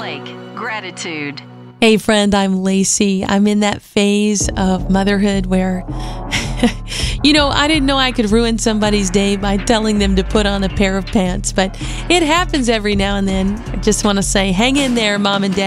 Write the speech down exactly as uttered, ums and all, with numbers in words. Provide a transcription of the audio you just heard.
Lake, gratitude. Hey friend, I'm Lacey. I'm in that phase of motherhood where, you know, I didn't know I could ruin somebody's day by telling them to put on a pair of pants, but it happens every now and then. I just want to say, hang in there, Mom and Dad.